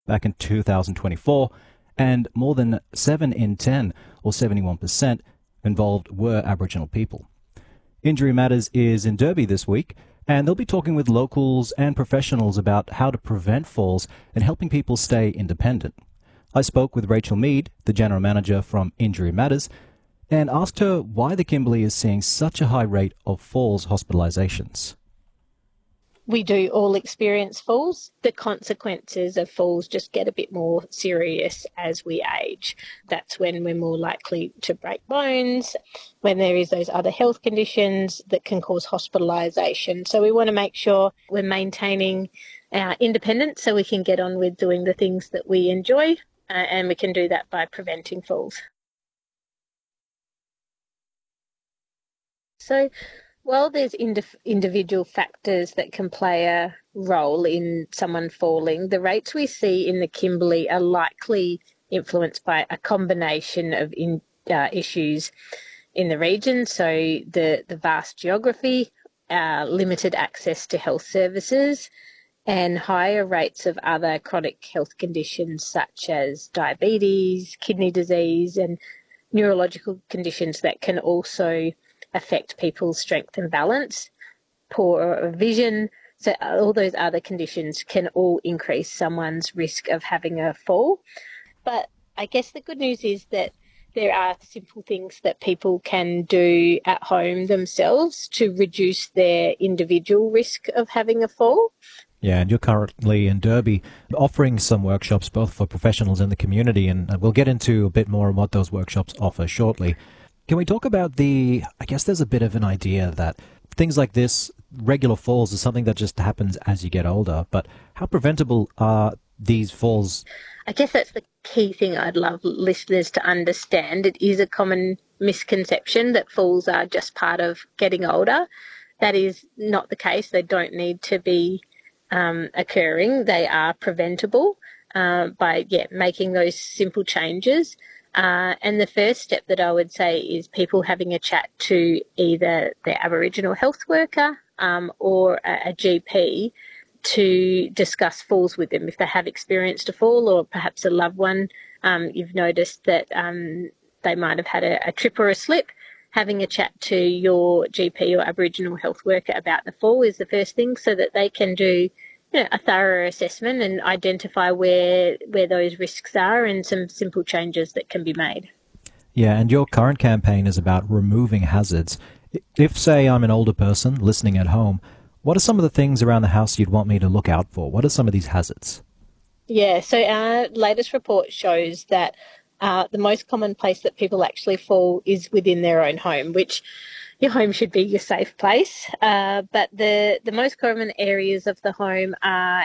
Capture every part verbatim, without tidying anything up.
back in two thousand twenty-four, and more than seven in ten, or seventy-one percent, involved were Aboriginal people. Injury Matters is in Derby this week, and they'll be talking with locals and professionals about how to prevent falls and helping people stay independent. I spoke with Rachel Mead, the General Manager from Injury Matters, and asked her why the Kimberley is seeing such a high rate of falls hospitalisations. We do all experience falls. The consequences of falls just get a bit more serious as we age. That's when we're more likely to break bones, when there is those other health conditions that can cause hospitalisation. So we want to make sure we're maintaining our independence so we can get on with doing the things that we enjoy, uh, and we can do that by preventing falls. So while there's ind- individual factors that can play a role in someone falling, the rates we see in the Kimberley are likely influenced by a combination of in, uh, issues in the region. So the, the vast geography, uh, limited access to health services, and higher rates of other chronic health conditions such as diabetes, kidney disease, and neurological conditions that can also affect people's strength and balance, poor vision. So all those other conditions can all increase someone's risk of having a fall. But I guess the good news is that there are simple things that people can do at home themselves to reduce their individual risk of having a fall. Yeah, and you're currently in Derby offering some workshops both for professionals and the community, and we'll get into a bit more on what those workshops offer shortly. Can we talk about the, I guess there's a bit of an idea that things like this, regular falls, is something that just happens as you get older, but how preventable are these falls? I guess that's the key thing I'd love listeners to understand. It is a common misconception that falls are just part of getting older. That is not the case. They don't need to be um, occurring. They are preventable uh, by yeah, making those simple changes. Uh, and the first step that I would say is people having a chat to either their Aboriginal health worker um, or a, a G P to discuss falls with them. If they have experienced a fall, or perhaps a loved one, um, you've noticed that um, they might have had a, a trip or a slip, having a chat to your G P or Aboriginal health worker about the fall is the first thing, so that they can do you know, a thorough assessment and identify where where those risks are and some simple changes that can be made. Yeah, and your current campaign is about removing hazards. If, say, I'm an older person listening at home, what are some of the things around the house you'd want me to look out for? What are some of these hazards? Yeah, so our latest report shows that uh, the most common place that people actually fall is within their own home, which your home should be your safe place. Uh, but the, the most common areas of the home are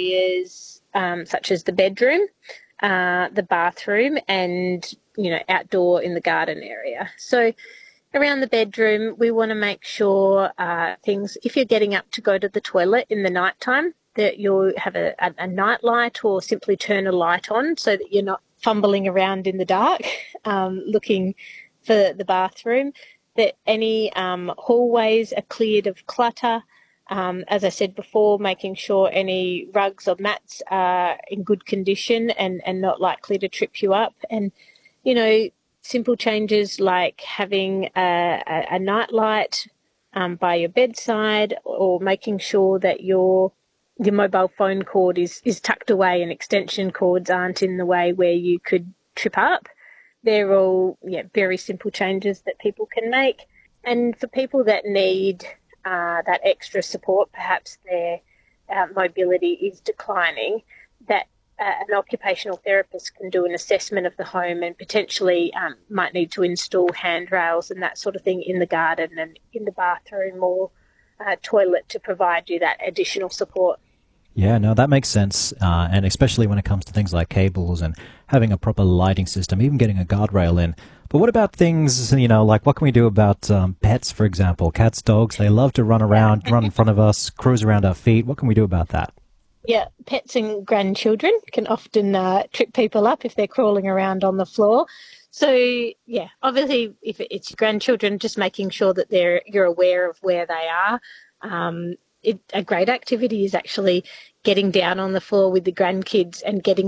areas um, such as the bedroom, uh, the bathroom, and, you know, outdoor in the garden area. So around the bedroom, we want to make sure uh, things, if you're getting up to go to the toilet in the night time, that you'll have a, a, a night light or simply turn a light on so that you're not fumbling around in the dark um, looking for the bathroom. That any um, hallways are cleared of clutter. Um, as I said before, making sure any rugs or mats are in good condition and, and not likely to trip you up. And, you know, simple changes like having a, a, a night light um, by your bedside, or making sure that your your mobile phone cord is, is tucked away and extension cords aren't in the way where you could trip up. They're all yeah, very simple changes that people can make. And for people that need uh, that extra support, perhaps their uh, mobility is declining, that uh, an occupational therapist can do an assessment of the home and potentially um, might need to install handrails and that sort of thing in the garden and in the bathroom or uh, toilet to provide you that additional support. Yeah, no, that makes sense, uh, and especially when it comes to things like cables and having a proper lighting system, even getting a guardrail in. But what about things, you know, like what can we do about um, pets, for example? Cats, dogs, they love to run around, run in front of us, cruise around our feet. What can we do about that? Yeah, pets and grandchildren can often uh, trip people up if they're crawling around on the floor. So, yeah, obviously, if it's your grandchildren, just making sure that they're you're aware of where they are. Um, it, a great activity is actually getting down on the floor with the grandkids and getting